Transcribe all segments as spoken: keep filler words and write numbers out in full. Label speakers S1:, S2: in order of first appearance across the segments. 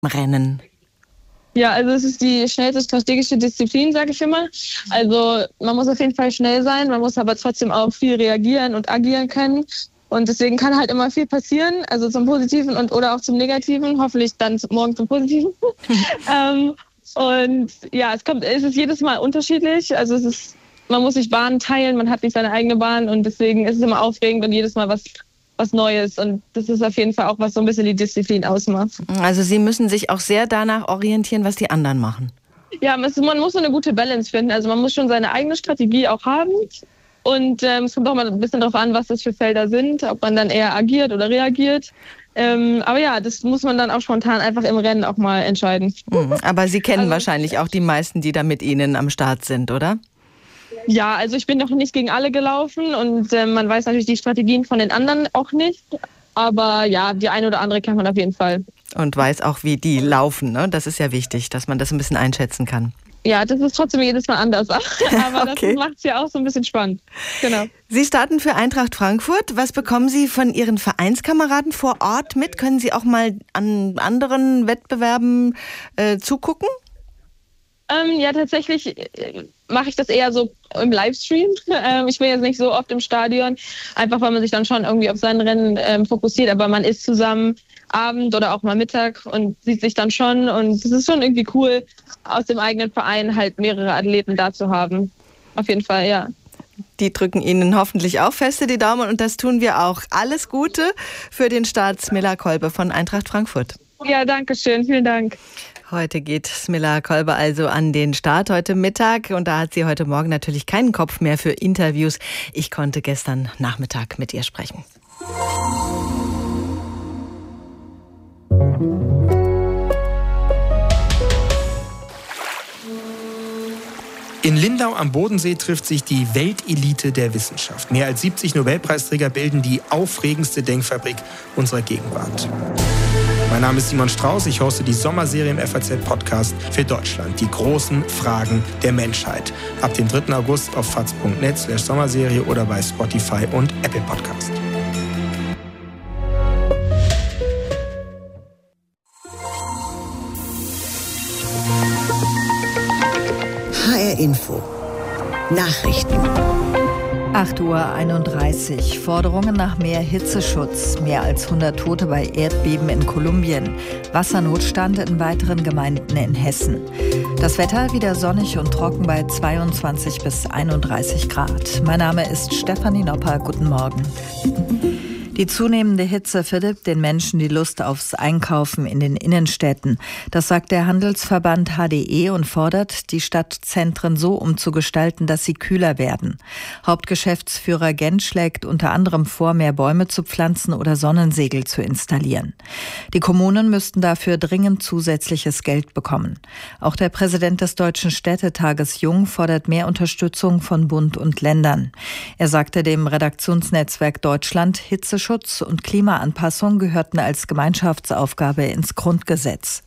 S1: Rennen?
S2: Ja, also es ist die schnellste strategische Disziplin, sage ich immer. Also man muss auf jeden Fall schnell sein, man muss aber trotzdem auch viel reagieren und agieren können. Und deswegen kann halt immer viel passieren, also zum Positiven und oder auch zum Negativen, hoffentlich dann morgen zum Positiven. ähm, und ja, es kommt, es ist jedes Mal unterschiedlich. Also es ist, man muss sich Bahnen teilen, man hat nicht seine eigene Bahn und deswegen ist es immer aufregend und jedes Mal was, was Neues. Und das ist auf jeden Fall auch, was so ein bisschen die Disziplin ausmacht.
S1: Also Sie müssen sich auch sehr danach orientieren, was die anderen machen.
S2: Ja, man muss so eine gute Balance finden. Also man muss schon seine eigene Strategie auch haben. Und ähm, es kommt auch mal ein bisschen darauf an, was das für Felder sind, ob man dann eher agiert oder reagiert. Ähm, aber ja, das muss man dann auch spontan einfach im Rennen auch mal entscheiden.
S1: Mhm, aber Sie kennen
S2: also,
S1: wahrscheinlich auch die meisten, die da mit Ihnen am Start sind, oder?
S2: Ja, also ich bin noch nicht gegen alle gelaufen und äh, man weiß natürlich die Strategien von den anderen auch nicht. Aber ja, die eine oder andere kennt man auf jeden Fall.
S1: Und weiß auch, wie die laufen, ne? Das ist ja wichtig, dass man das ein bisschen einschätzen kann.
S2: Ja, das ist trotzdem jedes Mal anders. Aber
S1: okay.
S2: Das macht es ja auch so ein bisschen spannend. Genau.
S1: Sie starten für Eintracht Frankfurt. Was bekommen Sie von Ihren Vereinskameraden vor Ort mit? Können Sie auch mal an anderen Wettbewerben äh, zugucken?
S2: Ähm, ja, tatsächlich äh, mache ich das eher so im Livestream. Ähm, ich bin jetzt nicht so oft im Stadion, einfach weil man sich dann schon irgendwie auf sein Rennen ähm, fokussiert. Aber man ist zusammen Abend oder auch mal Mittag und sieht sich dann schon. Und es ist schon irgendwie cool, aus dem eigenen Verein halt mehrere Athleten da zu haben. Auf jeden Fall, ja.
S1: Die drücken Ihnen hoffentlich auch feste die Daumen und das tun wir auch. Alles Gute für den Start Smilla Kolbe von Eintracht Frankfurt.
S2: Ja, danke schön. Vielen Dank.
S1: Heute geht Smilla Kolbe also an den Start heute Mittag und da hat sie heute Morgen natürlich keinen Kopf mehr für Interviews. Ich konnte gestern Nachmittag mit ihr sprechen.
S3: In Lindau am Bodensee trifft sich die Weltelite der Wissenschaft. Mehr als siebzig Nobelpreisträger bilden die aufregendste Denkfabrik unserer Gegenwart. Mein Name ist Simon Strauß, ich hoste die Sommerserie im F A Z-Podcast für Deutschland. Die großen Fragen der Menschheit. Ab dem dritten August auf faz punkt net slash Sommerserie oder bei Spotify und Apple Podcast.
S4: H R Info. Nachrichten.
S5: acht Uhr einunddreißig. Forderungen nach mehr Hitzeschutz. Mehr als hundert Tote bei Erdbeben in Kolumbien. Wassernotstand in weiteren Gemeinden in Hessen. Das Wetter wieder sonnig und trocken bei zweiundzwanzig bis einunddreißig Grad. Mein Name ist Stefanie Nopper. Guten Morgen. Die zunehmende Hitze verdirbt den Menschen die Lust aufs Einkaufen in den Innenstädten. Das sagt der Handelsverband H D E und fordert, die Stadtzentren so umzugestalten, dass sie kühler werden. Hauptgeschäftsführer Gent schlägt unter anderem vor, mehr Bäume zu pflanzen oder Sonnensegel zu installieren. Die Kommunen müssten dafür dringend zusätzliches Geld bekommen. Auch der Präsident des Deutschen Städtetages Jung fordert mehr Unterstützung von Bund und Ländern. Er sagte dem Redaktionsnetzwerk Deutschland, Hitze Schutz und Klimaanpassung gehörten als Gemeinschaftsaufgabe ins Grundgesetz.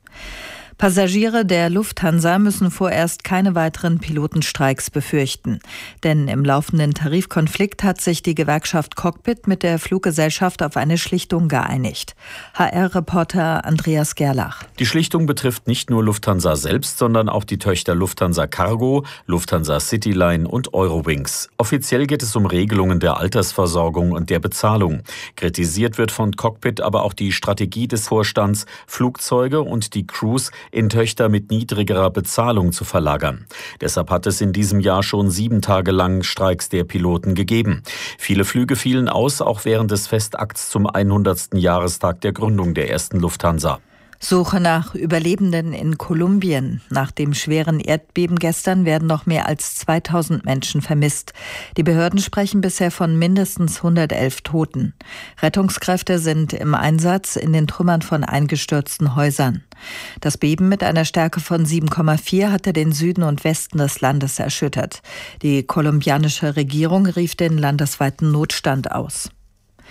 S5: Passagiere der Lufthansa müssen vorerst keine weiteren Pilotenstreiks befürchten. Denn im laufenden Tarifkonflikt hat sich die Gewerkschaft Cockpit mit der Fluggesellschaft auf eine Schlichtung geeinigt. H R-Reporter Andreas Gerlach.
S6: Die Schlichtung betrifft nicht nur Lufthansa selbst, sondern auch die Töchter Lufthansa Cargo, Lufthansa Cityline und Eurowings. Offiziell geht es um Regelungen der Altersversorgung und der Bezahlung. Kritisiert wird von Cockpit aber auch die Strategie des Vorstands, Flugzeuge und die Crews in Töchter mit niedrigerer Bezahlung zu verlagern. Deshalb hat es in diesem Jahr schon sieben Tage lang Streiks der Piloten gegeben. Viele Flüge fielen aus, auch während des Festakts zum hundertsten Jahrestag der Gründung der ersten Lufthansa.
S5: Suche nach Überlebenden in Kolumbien. Nach dem schweren Erdbeben gestern werden noch mehr als zweitausend Menschen vermisst. Die Behörden sprechen bisher von mindestens hundertelf Toten. Rettungskräfte sind im Einsatz in den Trümmern von eingestürzten Häusern. Das Beben mit einer Stärke von sieben Komma vier hatte den Süden und Westen des Landes erschüttert. Die kolumbianische Regierung rief den landesweiten Notstand aus.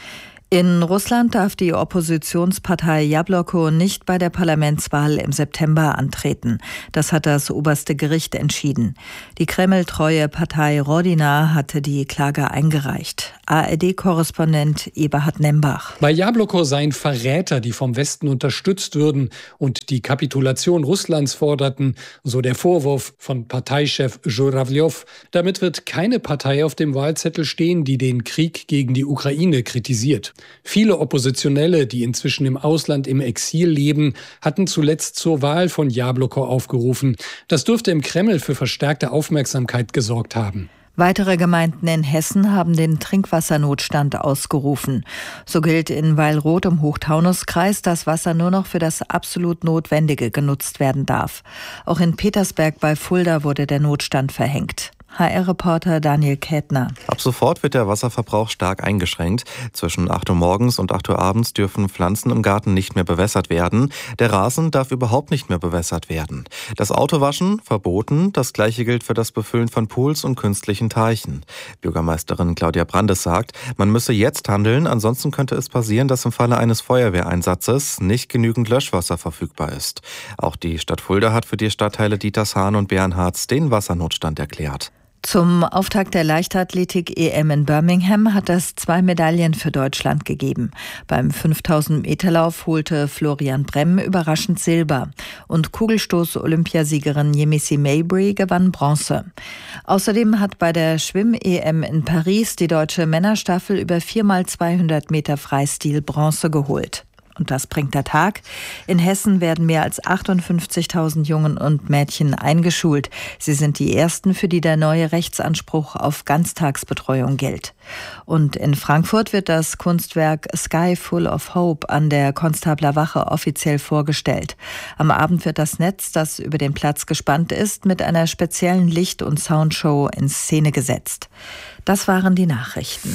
S5: In Russland darf die Oppositionspartei Jabloko nicht bei der Parlamentswahl im September antreten. Das hat das oberste Gericht entschieden. Die Kreml-treue Partei Rodina hatte die Klage eingereicht. A R D-Korrespondent Eberhard Nembach.
S7: Bei Jabloko seien Verräter, die vom Westen unterstützt würden und die Kapitulation Russlands forderten, so der Vorwurf von Parteichef Żurawljow. Damit wird keine Partei auf dem Wahlzettel stehen, die den Krieg gegen die Ukraine kritisiert. Viele Oppositionelle, die inzwischen im Ausland im Exil leben, hatten zuletzt zur Wahl von Jabloko aufgerufen. Das dürfte im Kreml für verstärkte Aufmerksamkeit gesorgt haben.
S5: Weitere Gemeinden in Hessen haben den Trinkwassernotstand ausgerufen. So gilt in Weilroth im Hochtaunuskreis, dass Wasser nur noch für das absolut Notwendige genutzt werden darf. Auch in Petersberg bei Fulda wurde der Notstand verhängt. H R-Reporter Daniel Kätner.
S8: Ab sofort wird der Wasserverbrauch stark eingeschränkt. Zwischen acht Uhr morgens und acht Uhr abends dürfen Pflanzen im Garten nicht mehr bewässert werden. Der Rasen darf überhaupt nicht mehr bewässert werden. Das Autowaschen verboten. Das Gleiche gilt für das Befüllen von Pools und künstlichen Teichen. Bürgermeisterin Claudia Brandes sagt, man müsse jetzt handeln, ansonsten könnte es passieren, dass im Falle eines Feuerwehreinsatzes nicht genügend Löschwasser verfügbar ist. Auch die Stadt Fulda hat für die Stadtteile Dietershahn und Bernhards den Wassernotstand erklärt.
S5: Zum Auftakt der Leichtathletik-E M in Birmingham hat es zwei Medaillen für Deutschland gegeben. Beim fünftausend-Meter-Lauf holte Florian Bremm überraschend Silber und Kugelstoß-Olympiasiegerin Yemisi Mabry gewann Bronze. Außerdem hat bei der Schwimm-E M in Paris die deutsche Männerstaffel über vier mal zweihundert Meter Freistil Bronze geholt. Und das bringt der Tag. In Hessen werden mehr als achtundfünfzigtausend Jungen und Mädchen eingeschult. Sie sind die ersten, für die der neue Rechtsanspruch auf Ganztagsbetreuung gilt. Und in Frankfurt wird das Kunstwerk Sky Full of Hope an der Konstabler Wache offiziell vorgestellt. Am Abend wird das Netz, das über den Platz gespannt ist, mit einer speziellen Licht- und Soundshow in Szene gesetzt. Das waren die Nachrichten.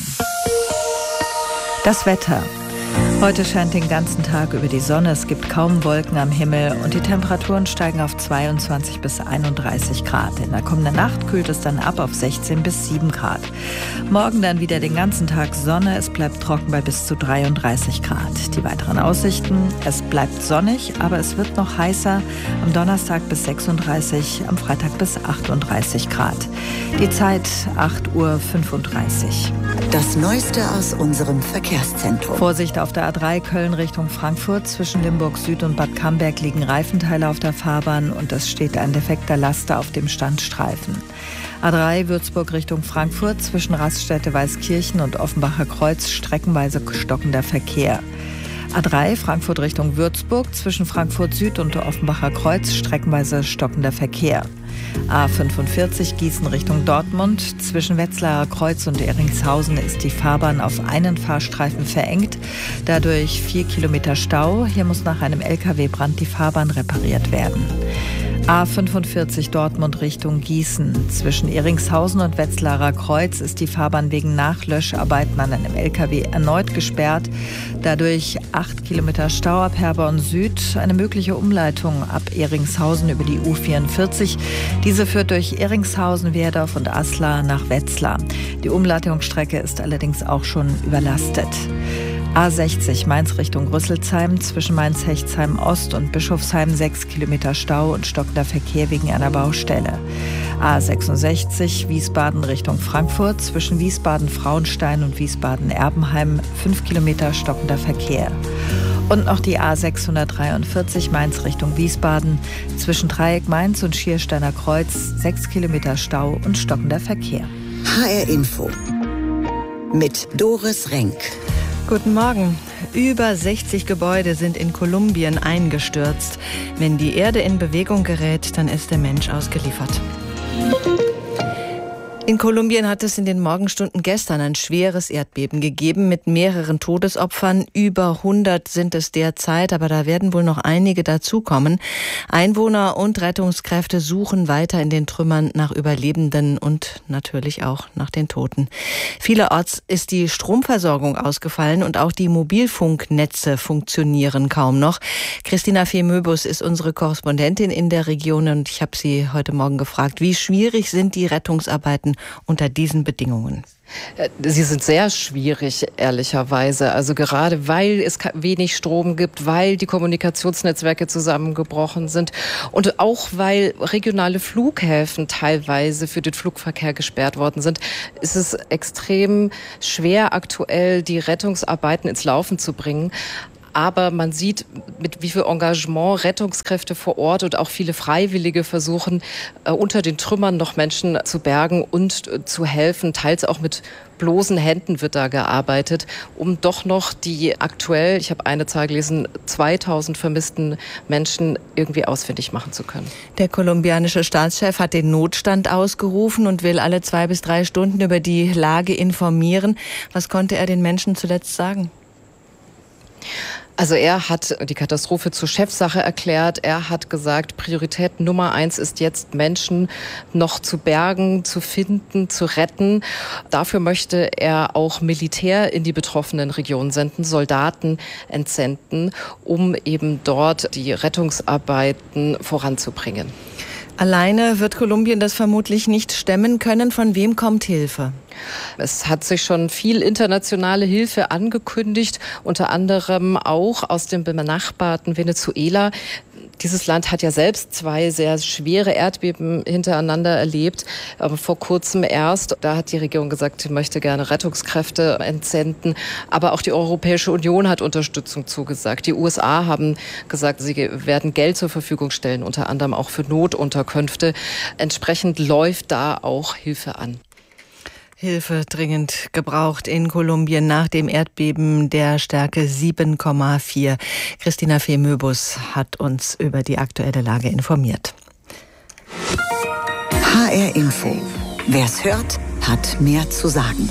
S5: Das Wetter. Heute scheint den ganzen Tag über die Sonne, es gibt kaum Wolken am Himmel und die Temperaturen steigen auf zweiundzwanzig bis einunddreißig Grad. In der kommenden Nacht kühlt es dann ab auf sechzehn bis sieben Grad. Morgen dann wieder den ganzen Tag Sonne, es bleibt trocken bei bis zu dreiunddreißig Grad. Die weiteren Aussichten, es bleibt sonnig, aber es wird noch heißer. Am Donnerstag bis sechsunddreißig, am Freitag bis achtunddreißig Grad. Die Zeit acht Uhr fünfunddreißig.
S4: Das Neueste aus unserem Verkehrszentrum.
S5: Vorsicht auf der A drei Köln Richtung Frankfurt. Zwischen Limburg Süd und Bad Camberg liegen Reifenteile auf der Fahrbahn und es steht ein defekter Laster auf dem Standstreifen. A drei Würzburg Richtung Frankfurt. Zwischen Raststätte Weißkirchen und Offenbacher Kreuz streckenweise stockender Verkehr. A drei Frankfurt Richtung Würzburg. Zwischen Frankfurt Süd und Offenbacher Kreuz streckenweise stockender Verkehr. A fünfundvierzig Gießen Richtung Dortmund. Zwischen Wetzlarer Kreuz und Eringshausen ist die Fahrbahn auf einen Fahrstreifen verengt. Dadurch vier Kilometer Stau. Hier muss nach einem L K W-Brand die Fahrbahn repariert werden. A fünfundvierzig Dortmund Richtung Gießen. Zwischen Eringshausen und Wetzlarer Kreuz ist die Fahrbahn wegen Nachlöscharbeiten an einem L K W erneut gesperrt. Dadurch acht Kilometer Stau ab Herborn Süd. Eine mögliche Umleitung ab Eringshausen über die U vierundvierzig. Diese führt durch Eringshausen, Wehrdorf und Aslar nach Wetzlar. Die Umleitungsstrecke ist allerdings auch schon überlastet. A sechzig Mainz Richtung Rüsselsheim, zwischen Mainz-Hechtsheim Ost und Bischofsheim sechs Kilometer Stau und stockender Verkehr wegen einer Baustelle. A sechsundsechzig Wiesbaden Richtung Frankfurt, zwischen Wiesbaden-Frauenstein und Wiesbaden-Erbenheim fünf Kilometer stockender Verkehr. Und noch die A sechshundertdreiundvierzig Mainz Richtung Wiesbaden, zwischen Dreieck Mainz und Schiersteiner Kreuz sechs Kilometer Stau und stockender Verkehr.
S4: H R Info mit Doris Renk.
S1: Guten Morgen. Über sechzig Gebäude sind in Kolumbien eingestürzt. Wenn die Erde in Bewegung gerät, dann ist der Mensch ausgeliefert. In Kolumbien hat es in den Morgenstunden gestern ein schweres Erdbeben gegeben mit mehreren Todesopfern. Über hundert sind es derzeit, aber da werden wohl noch einige dazukommen. Einwohner und Rettungskräfte suchen weiter in den Trümmern nach Überlebenden und natürlich auch nach den Toten. Vielerorts ist die Stromversorgung ausgefallen und auch die Mobilfunknetze funktionieren kaum noch. Christina Fee-Möbus ist unsere Korrespondentin in der Region und ich habe sie heute Morgen gefragt, wie schwierig sind die Rettungsarbeiten unter diesen Bedingungen?
S9: Sie sind sehr schwierig, ehrlicherweise. Also gerade weil es wenig Strom gibt, weil die Kommunikationsnetzwerke zusammengebrochen sind und auch weil regionale Flughäfen teilweise für den Flugverkehr gesperrt worden sind, ist es extrem schwer, aktuell die Rettungsarbeiten ins Laufen zu bringen. Aber man sieht, mit wie viel Engagement Rettungskräfte vor Ort und auch viele Freiwillige versuchen, äh, unter den Trümmern noch Menschen zu bergen und äh, zu helfen. Teils auch mit bloßen Händen wird da gearbeitet, um doch noch die aktuell, ich habe eine Zahl gelesen, zweitausend vermissten Menschen irgendwie ausfindig machen zu können.
S1: Der kolumbianische Staatschef hat den Notstand ausgerufen und will alle zwei bis drei Stunden über die Lage informieren. Was konnte er den Menschen zuletzt sagen?
S9: Also er hat die Katastrophe zur Chefsache erklärt. Er hat gesagt, Priorität Nummer eins ist jetzt, Menschen noch zu bergen, zu finden, zu retten. Dafür möchte er auch Militär in die betroffenen Regionen senden, Soldaten entsenden, um eben dort die Rettungsarbeiten voranzubringen.
S1: Alleine wird Kolumbien das vermutlich nicht stemmen können. Von wem kommt Hilfe?
S9: Es hat sich schon viel internationale Hilfe angekündigt, unter anderem auch aus dem benachbarten Venezuela. Dieses Land hat ja selbst zwei sehr schwere Erdbeben hintereinander erlebt. Aber vor kurzem erst, da hat die Regierung gesagt, sie möchte gerne Rettungskräfte entsenden. Aber auch die Europäische Union hat Unterstützung zugesagt. Die U S A haben gesagt, sie werden Geld zur Verfügung stellen, unter anderem auch für Notunterkünfte. Entsprechend läuft da auch Hilfe an.
S1: Hilfe dringend gebraucht in Kolumbien nach dem Erdbeben der Stärke sieben Komma vier. Christina Fee-Möbus hat uns über die aktuelle Lage informiert.
S4: H R Info. Wer's hört, hat mehr zu sagen.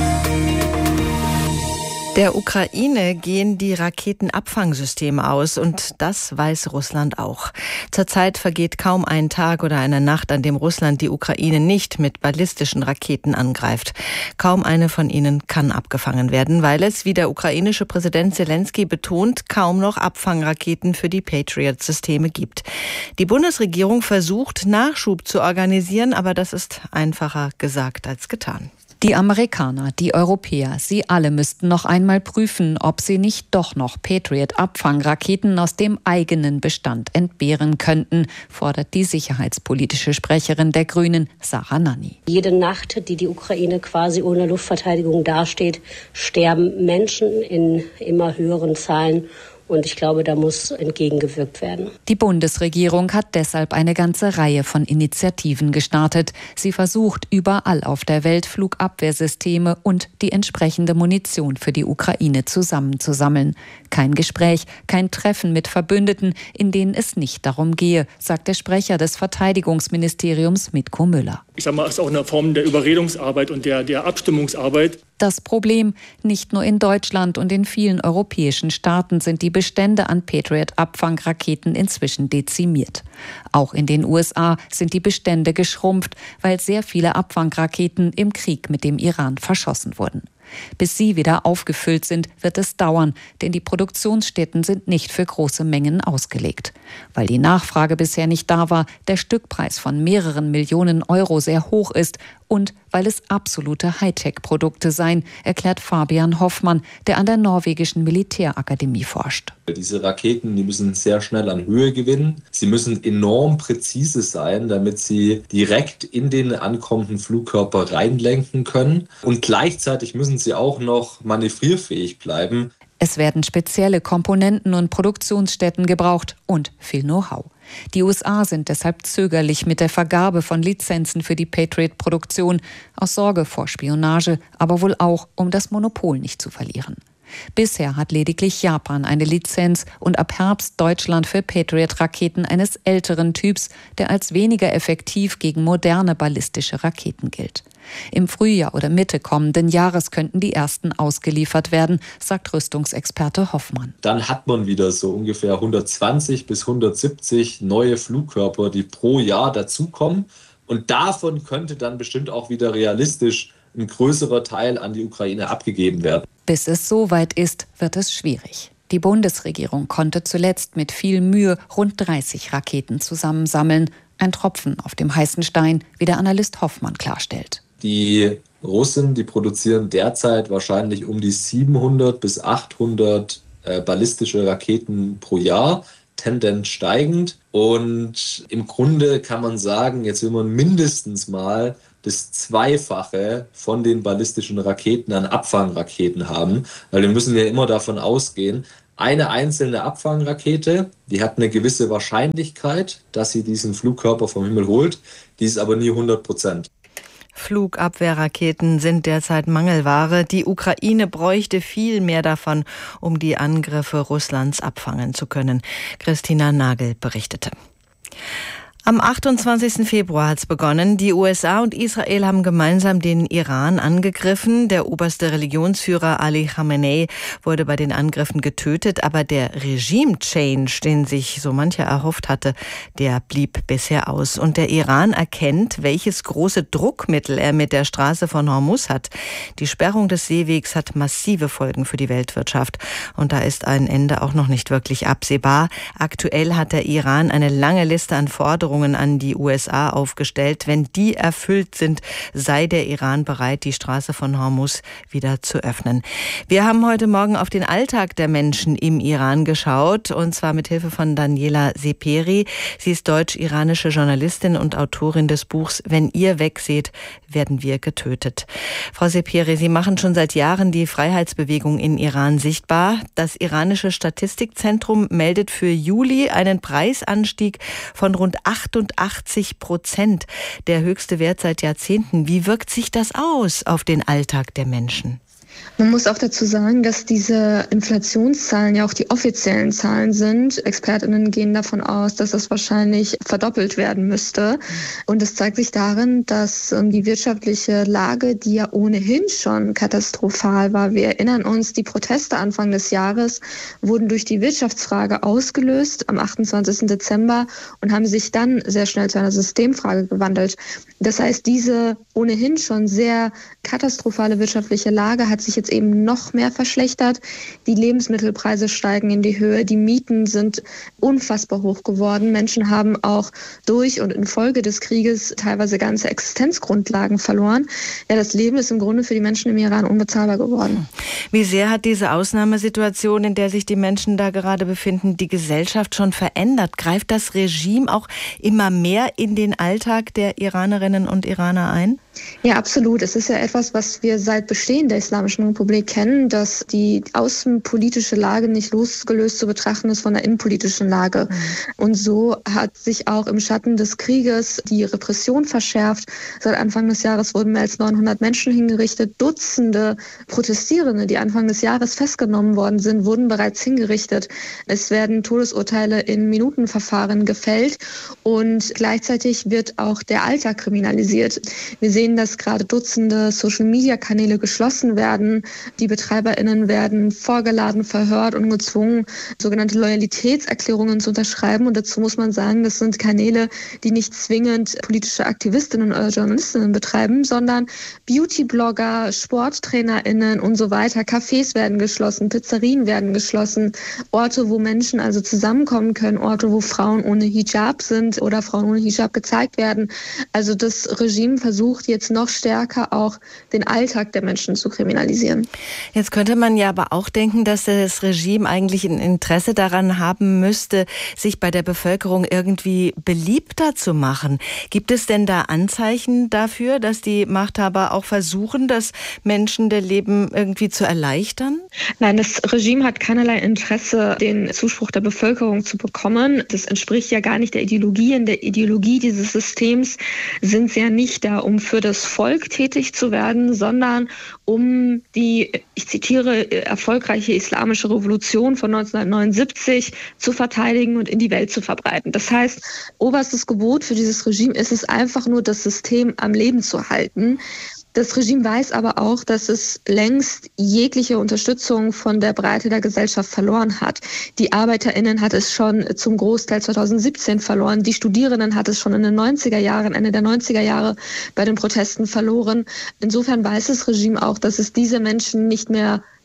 S1: Der Ukraine gehen die Raketenabfangsysteme aus und das weiß Russland auch. Zurzeit vergeht kaum ein Tag oder eine Nacht, an dem Russland die Ukraine nicht mit ballistischen Raketen angreift. Kaum eine von ihnen kann abgefangen werden, weil es, wie der ukrainische Präsident Zelensky betont, kaum noch Abfangraketen für die Patriot-Systeme gibt. Die Bundesregierung versucht, Nachschub zu organisieren, aber das ist einfacher gesagt als getan.
S10: Die Amerikaner, die Europäer, sie alle müssten noch einmal prüfen, ob sie nicht doch noch Patriot-Abfangraketen aus dem eigenen Bestand entbehren könnten, fordert die sicherheitspolitische Sprecherin der Grünen, Sarah Nanni.
S11: Jede Nacht, die die Ukraine quasi ohne Luftverteidigung dasteht, sterben Menschen in immer höheren Zahlen. Und ich glaube, da muss entgegengewirkt werden.
S10: Die Bundesregierung hat deshalb eine ganze Reihe von Initiativen gestartet. Sie versucht, überall auf der Welt Flugabwehrsysteme und die entsprechende Munition für die Ukraine zusammenzusammeln. Kein Gespräch, kein Treffen mit Verbündeten, in denen es nicht darum gehe, sagt der Sprecher des Verteidigungsministeriums Mitko Müller.
S12: Ich sage mal, es ist auch eine Form der Überredungsarbeit und der, der Abstimmungsarbeit.
S10: Das Problem, nicht nur in Deutschland und in vielen europäischen Staaten sind die Bestände an Patriot-Abfangraketen inzwischen dezimiert. Auch in den U S A sind die Bestände geschrumpft, weil sehr viele Abfangraketen im Krieg mit dem Iran verschossen wurden. Bis sie wieder aufgefüllt sind, wird es dauern, denn die Produktionsstätten sind nicht für große Mengen ausgelegt. Weil die Nachfrage bisher nicht da war, der Stückpreis von mehreren Millionen Euro sehr hoch ist und weil es absolute Hightech-Produkte seien, erklärt Fabian Hoffmann, der an der norwegischen Militärakademie forscht.
S13: Diese Raketen, die müssen sehr schnell an Höhe gewinnen. Sie müssen enorm präzise sein, damit sie direkt in den ankommenden Flugkörper reinlenken können. Und gleichzeitig müssen sie auch noch manövrierfähig bleiben.
S10: Es werden spezielle Komponenten und Produktionsstätten gebraucht und viel Know-how. Die U S A sind deshalb zögerlich mit der Vergabe von Lizenzen für die Patriot-Produktion, aus Sorge vor Spionage, aber wohl auch, um das Monopol nicht zu verlieren. Bisher hat lediglich Japan eine Lizenz und ab Herbst Deutschland für Patriot-Raketen eines älteren Typs, der als weniger effektiv gegen moderne ballistische Raketen gilt. Im Frühjahr oder Mitte kommenden Jahres könnten die ersten ausgeliefert werden, sagt Rüstungsexperte Hoffmann.
S13: Dann hat man wieder so ungefähr hundertzwanzig bis hundertsiebzig neue Flugkörper, die pro Jahr dazukommen. Und davon könnte dann bestimmt auch wieder realistisch ein größerer Teil an die Ukraine abgegeben werden.
S10: Bis es soweit ist, wird es schwierig. Die Bundesregierung konnte zuletzt mit viel Mühe rund dreißig Raketen zusammensammeln. Ein Tropfen auf dem heißen Stein, wie der Analyst Hoffmann klarstellt.
S13: Die Russen, die produzieren derzeit wahrscheinlich um die siebenhundert bis achthundert äh, ballistische Raketen pro Jahr, Tendenz steigend. Und im Grunde kann man sagen, jetzt will man mindestens mal das Zweifache von den ballistischen Raketen an Abfangraketen haben, weil wir müssen ja immer davon ausgehen, eine einzelne Abfangrakete, die hat eine gewisse Wahrscheinlichkeit, dass sie diesen Flugkörper vom Himmel holt, die ist aber nie hundert Prozent.
S1: Flugabwehrraketen sind derzeit Mangelware. Die Ukraine bräuchte viel mehr davon, um die Angriffe Russlands abfangen zu können. Christina Nagel berichtete. Am achtundzwanzigsten Februar hat es begonnen. Die U S A und Israel haben gemeinsam den Iran angegriffen. Der oberste Religionsführer Ali Khamenei wurde bei den Angriffen getötet. Aber der Regime-Change, den sich so mancher erhofft hatte, der blieb bisher aus. Und der Iran erkennt, welches große Druckmittel er mit der Straße von Hormuz hat. Die Sperrung des Seewegs hat massive Folgen für die Weltwirtschaft. Und da ist ein Ende auch noch nicht wirklich absehbar. Aktuell hat der Iran eine lange Liste an Forderungen an die U S A aufgestellt. Wenn die erfüllt sind, sei der Iran bereit, die Straße von Hormuz wieder zu öffnen. Wir haben heute Morgen auf den Alltag der Menschen im Iran geschaut, und zwar mit Hilfe von Daniela Seperi. Sie ist deutsch-iranische Journalistin und Autorin des Buchs Wenn ihr wegseht, werden wir getötet. Frau Seperi, Sie machen schon seit Jahren die Freiheitsbewegung in Iran sichtbar. Das iranische Statistikzentrum meldet für Juli einen Preisanstieg von rund achtundachtzig Prozent, der höchste Wert seit Jahrzehnten. Wie wirkt sich das aus auf den Alltag der Menschen?
S2: Man muss auch dazu sagen, dass diese Inflationszahlen ja auch die offiziellen Zahlen sind. ExpertInnen gehen davon aus, dass das wahrscheinlich verdoppelt werden müsste. Und es zeigt sich darin, dass die wirtschaftliche Lage, die ja ohnehin schon katastrophal war, wir erinnern uns, die Proteste Anfang des Jahres wurden durch die Wirtschaftsfrage ausgelöst am achtundzwanzigsten Dezember und haben sich dann sehr schnell zu einer Systemfrage gewandelt. Das heißt, diese ohnehin schon sehr katastrophale wirtschaftliche Lage hat sich jetzt eben noch mehr verschlechtert. Die Lebensmittelpreise steigen in die Höhe, die Mieten sind unfassbar hoch geworden. Menschen haben auch durch und infolge des Krieges teilweise ganze Existenzgrundlagen verloren. Ja, das Leben ist im Grunde für die Menschen im Iran unbezahlbar geworden.
S1: Wie sehr hat diese Ausnahmesituation, in der sich die Menschen da gerade befinden, die Gesellschaft schon verändert? Greift das Regime auch immer mehr in den Alltag der Iranerinnen und Iraner ein?
S2: Ja, absolut. Es ist ja etwas, was wir seit Bestehen der Islamischen Republik kennen, dass die außenpolitische Lage nicht losgelöst zu betrachten ist von der innenpolitischen Lage. Mhm. Und so hat sich auch im Schatten des Krieges die Repression verschärft. Seit Anfang des Jahres wurden mehr als neunhundert Menschen hingerichtet. Dutzende Protestierende, die Anfang des Jahres festgenommen worden sind, wurden bereits hingerichtet. Es werden Todesurteile in Minutenverfahren gefällt und gleichzeitig wird auch der Alltag kriminalisiert. Wir sehen, dass gerade Dutzende Social-Media-Kanäle geschlossen werden. Die BetreiberInnen werden vorgeladen, verhört und gezwungen, sogenannte Loyalitätserklärungen zu unterschreiben. Und dazu muss man sagen, das sind Kanäle, die nicht zwingend politische Aktivistinnen oder Journalistinnen betreiben, sondern Beauty-Blogger, SporttrainerInnen und so weiter. Cafés werden geschlossen, Pizzerien werden geschlossen, Orte, wo Menschen also zusammenkommen können, Orte, wo Frauen ohne Hijab sind oder Frauen ohne Hijab gezeigt werden. Also das Regime versucht jetzt noch stärker auch den Alltag der Menschen zu kriminalisieren.
S1: Jetzt könnte man ja aber auch denken, dass das Regime eigentlich ein Interesse daran haben müsste, sich bei der Bevölkerung irgendwie beliebter zu machen. Gibt es denn da Anzeichen dafür, dass die Machthaber auch versuchen, das Menschen der Leben irgendwie zu erleichtern?
S2: Nein, das Regime hat keinerlei Interesse, den Zuspruch der Bevölkerung zu bekommen. Das entspricht ja gar nicht der Ideologie. In der Ideologie dieses Systems sind sie ja nicht da, um für das Volk tätig zu werden, sondern um die, ich zitiere, erfolgreiche islamische Revolution von neunzehnhundertneunundsiebzig zu verteidigen und in die Welt zu verbreiten. Das heißt, oberstes Gebot für dieses Regime ist es einfach nur, das System am Leben zu halten. Das Regime weiß aber auch, dass es längst jegliche Unterstützung von der Breite der Gesellschaft verloren hat. Die ArbeiterInnen hat es schon zum Großteil zweitausendsiebzehn verloren. Die Studierenden hat es schon in den neunziger Jahren, Ende der neunziger Jahre bei den Protesten verloren. Insofern weiß das Regime auch, dass es diese Menschen nicht mehr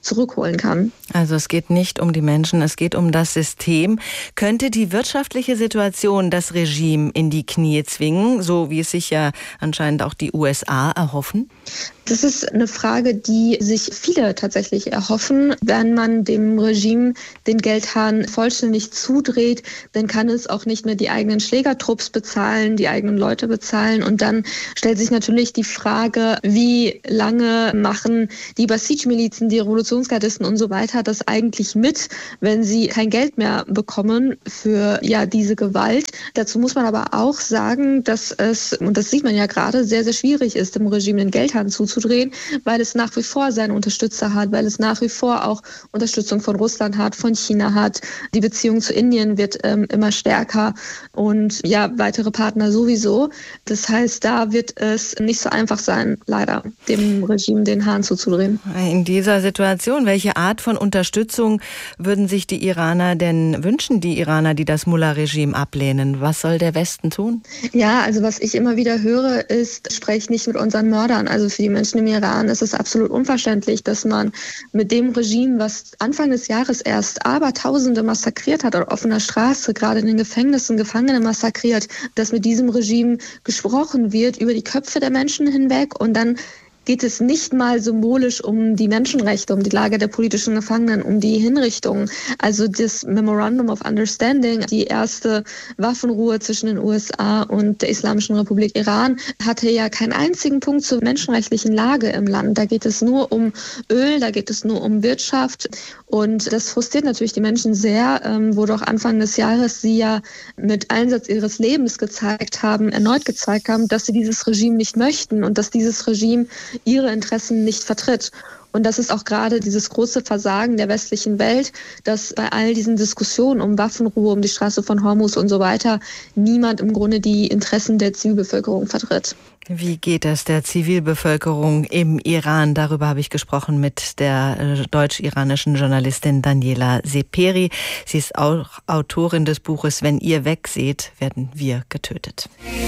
S2: zurückholen kann.
S1: Also es geht nicht um die Menschen, es geht um das System. Könnte die wirtschaftliche Situation das Regime in die Knie zwingen, so wie es sich ja anscheinend auch die U S A erhoffen?
S2: Das ist eine Frage, die sich viele tatsächlich erhoffen. Wenn man dem Regime den Geldhahn vollständig zudreht, dann kann es auch nicht mehr die eigenen Schlägertrupps bezahlen, die eigenen Leute bezahlen. Und dann stellt sich natürlich die Frage, wie lange machen die Basij-Milizen, die Revolutionsgardisten und so weiter das eigentlich mit, wenn sie kein Geld mehr bekommen für ja diese Gewalt. Dazu muss man aber auch sagen, dass es, und das sieht man ja gerade, sehr, sehr schwierig ist, dem Regime den Geldhahn zuzudrehen, weil es nach wie vor seine Unterstützer hat, weil es nach wie vor auch Unterstützung von Russland hat, von China hat. Die Beziehung zu Indien wird ähm, immer stärker und ja, weitere Partner sowieso. Das heißt, da wird es nicht so einfach sein, leider, dem Regime den Hahn zuzudrehen.
S1: In dieser Situation, welche Art von Unterstützung würden sich die Iraner denn wünschen, die Iraner, die das Mullah-Regime ablehnen? Was soll der Westen tun?
S2: Ja, also was ich immer wieder höre, ist, sprech nicht mit unseren Mördern. Also für die Menschen im Iran ist es absolut unverständlich, dass man mit dem Regime, was Anfang des Jahres erst Abertausende massakriert hat, auf offener Straße, gerade in den Gefängnissen Gefangene massakriert, dass mit diesem Regime gesprochen wird über die Köpfe der Menschen hinweg und dann geht es nicht mal symbolisch um die Menschenrechte, um die Lage der politischen Gefangenen, um die Hinrichtungen. Also das Memorandum of Understanding, die erste Waffenruhe zwischen den U S A und der Islamischen Republik Iran, hatte ja keinen einzigen Punkt zur menschenrechtlichen Lage im Land. Da geht es nur um Öl, da geht es nur um Wirtschaft. Und das frustriert natürlich die Menschen sehr, wo doch Anfang des Jahres sie ja mit Einsatz ihres Lebens gezeigt haben, erneut gezeigt haben, dass sie dieses Regime nicht möchten und dass dieses Regime ihre Interessen nicht vertritt. Und das ist auch gerade dieses große Versagen der westlichen Welt, dass bei all diesen Diskussionen um Waffenruhe, um die Straße von Hormuz und so weiter, niemand im Grunde die Interessen der Zivilbevölkerung vertritt.
S1: Wie geht es der Zivilbevölkerung im Iran? Darüber habe ich gesprochen mit der deutsch-iranischen Journalistin Daniela Seperi. Sie ist auch Autorin des Buches Wenn ihr wegseht, werden wir getötet.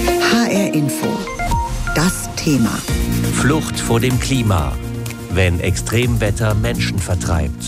S4: H R Info. Das Thema.
S14: Flucht vor dem Klima. Wenn Extremwetter Menschen vertreibt.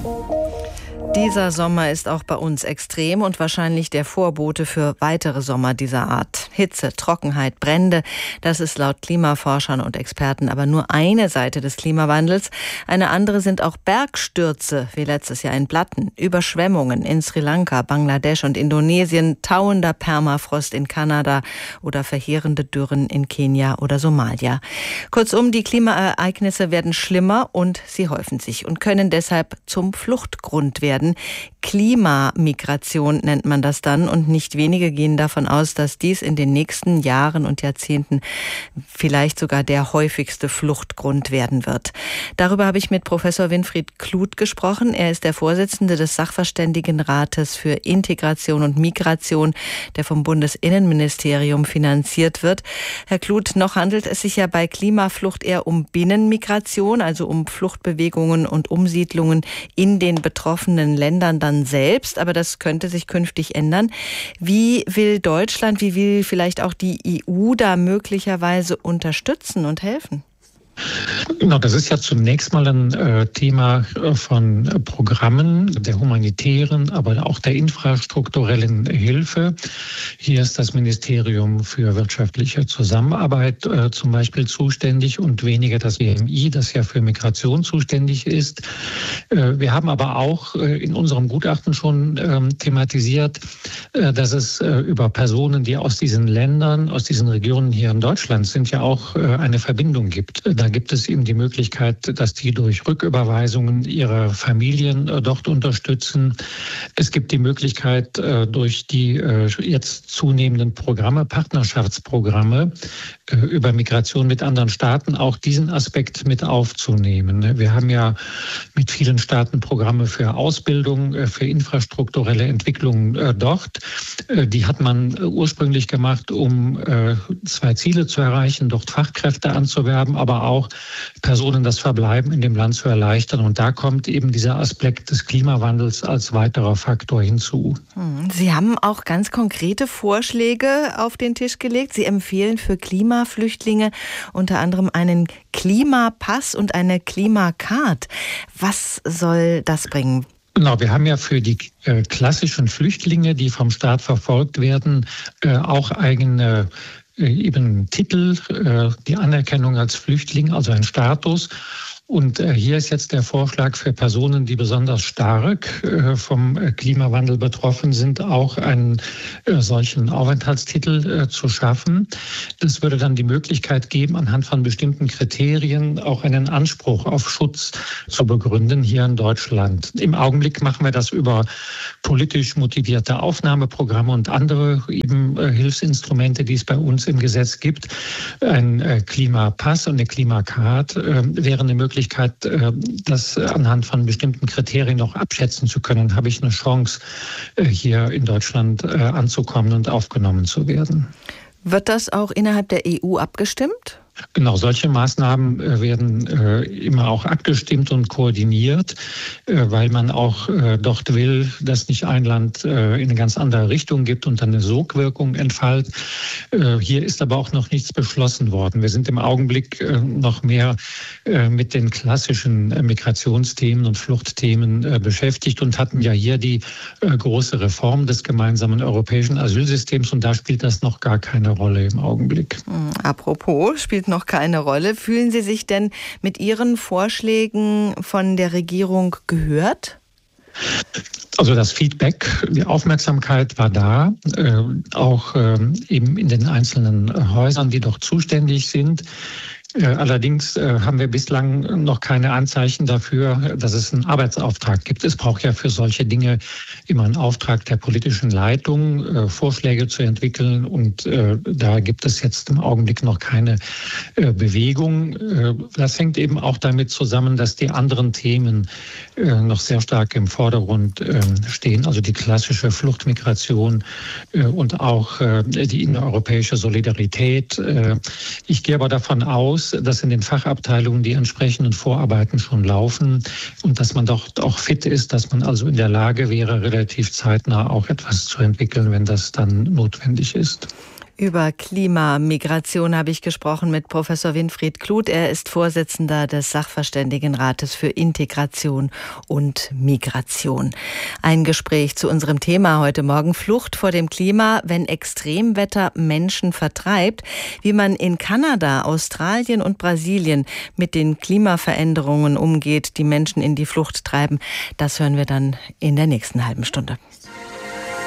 S1: Dieser Sommer ist auch bei uns extrem und wahrscheinlich der Vorbote für weitere Sommer dieser Art. Hitze, Trockenheit, Brände, das ist laut Klimaforschern und Experten aber nur eine Seite des Klimawandels. Eine andere sind auch Bergstürze, wie letztes Jahr in Blatten, Überschwemmungen in Sri Lanka, Bangladesch und Indonesien, tauender Permafrost in Kanada oder verheerende Dürren in Kenia oder Somalia. Kurzum, die Klimaereignisse werden schlimmer und sie häufen sich und können deshalb zum Fluchtgrund werden. Klimamigration nennt man das dann und nicht wenige gehen davon aus, dass dies in den nächsten Jahren und Jahrzehnten vielleicht sogar der häufigste Fluchtgrund werden wird. Darüber habe ich mit Professor Winfried Kluth gesprochen. Er ist der Vorsitzende des Sachverständigenrates für Integration und Migration, der vom Bundesinnenministerium finanziert wird. Herr Kluth, noch handelt es sich ja bei Klimaflucht eher um Binnenmigration, also um Fluchtbewegungen und Umsiedlungen in den betroffenen Ländern dann selbst, aber das könnte sich künftig ändern. Wie will Deutschland, wie will vielleicht auch die E U da möglicherweise unterstützen und helfen?
S15: Genau, das ist ja zunächst mal ein äh, Thema von Programmen der humanitären, aber auch der infrastrukturellen Hilfe. Hier ist das Ministerium für wirtschaftliche Zusammenarbeit äh, zum Beispiel zuständig und weniger das B M I, das ja für Migration zuständig ist. Äh, wir haben aber auch äh, in unserem Gutachten schon äh, thematisiert, äh, dass es äh, über Personen, die aus diesen Ländern, aus diesen Regionen hier in Deutschland sind, ja auch äh, eine Verbindung gibt. Da gibt es eben die Möglichkeit, dass die durch Rücküberweisungen ihre Familien dort unterstützen. Es gibt die Möglichkeit, durch die jetzt zunehmenden Programme, Partnerschaftsprogramme über Migration mit anderen Staaten auch diesen Aspekt mit aufzunehmen. Wir haben ja mit vielen Staaten Programme für Ausbildung, für infrastrukturelle Entwicklung dort. Die hat man ursprünglich gemacht, um zwei Ziele zu erreichen, dort Fachkräfte anzuwerben, aber auch auch Personen das Verbleiben in dem Land zu erleichtern. Und da kommt eben dieser Aspekt des Klimawandels als weiterer Faktor hinzu.
S1: Sie haben auch ganz konkrete Vorschläge auf den Tisch gelegt. Sie empfehlen für Klimaflüchtlinge unter anderem einen Klimapass und eine Klimacard. Was soll das bringen?
S15: Genau, wir haben ja für die äh, klassischen Flüchtlinge, die vom Staat verfolgt werden, äh, auch eigene äh, eben Titel, äh, die Anerkennung als Flüchtling, also ein Status. Und äh, hier ist jetzt der Vorschlag für Personen, die besonders stark äh, vom Klimawandel betroffen sind, auch einen äh, solchen Aufenthaltstitel äh, zu schaffen. Das würde dann die Möglichkeit geben, anhand von bestimmten Kriterien auch einen Anspruch auf Schutz zu begründen hier in Deutschland. Im Augenblick machen wir das über politisch motivierte Aufnahmeprogramme und andere eben äh, Hilfsinstrumente, die es bei uns im Gesetz gibt. Ein äh, Klimapass und eine Klimacard äh, wäre eine Möglichkeit, das anhand von bestimmten Kriterien noch abschätzen zu können. Habe ich eine Chance, hier in Deutschland anzukommen und aufgenommen zu werden.
S1: Wird das auch innerhalb der E U abgestimmt?
S15: Genau, solche Maßnahmen werden äh, immer auch abgestimmt und koordiniert, äh, weil man auch äh, dort will, dass nicht ein Land äh, in eine ganz andere Richtung gibt und dann eine Sogwirkung entfällt. Äh, hier ist aber auch noch nichts beschlossen worden. Wir sind im Augenblick äh, noch mehr äh, mit den klassischen äh, Migrationsthemen und Fluchtthemen äh, beschäftigt und hatten ja hier die äh, große Reform des gemeinsamen europäischen Asylsystems und da spielt das noch gar keine Rolle im Augenblick.
S1: Apropos, spielt noch keine Rolle. Fühlen Sie sich denn mit Ihren Vorschlägen von der Regierung gehört?
S15: Also das Feedback, die Aufmerksamkeit war da, äh, auch äh, eben in den einzelnen Häusern, die doch zuständig sind. Allerdings haben wir bislang noch keine Anzeichen dafür, dass es einen Arbeitsauftrag gibt. Es braucht ja für solche Dinge immer einen Auftrag der politischen Leitung, Vorschläge zu entwickeln. Und da gibt es jetzt im Augenblick noch keine Bewegung. Das hängt eben auch damit zusammen, dass die anderen Themen noch sehr stark im Vordergrund stehen. Also die klassische Fluchtmigration und auch die innereuropäische Solidarität. Ich gehe aber davon aus, dass in den Fachabteilungen die entsprechenden Vorarbeiten schon laufen und dass man doch auch fit ist, dass man also in der Lage wäre, relativ zeitnah auch etwas zu entwickeln, wenn das dann notwendig ist.
S1: Über Klimamigration habe ich gesprochen mit Professor Winfried Kluth. Er ist Vorsitzender des Sachverständigenrates für Integration und Migration. Ein Gespräch zu unserem Thema heute Morgen: Flucht vor dem Klima, wenn Extremwetter Menschen vertreibt. Wie man in Kanada, Australien und Brasilien mit den Klimaveränderungen umgeht, die Menschen in die Flucht treiben, das hören wir dann in der nächsten halben Stunde.